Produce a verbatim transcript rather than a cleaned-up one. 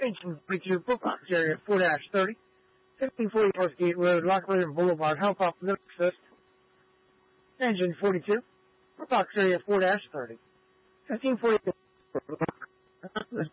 Engine forty-two, Box Area four thirty. fifteen forty Northgate Road, Locklear Boulevard, help off middle assist. Engine forty-two, Box Area four thirty. fifteen forty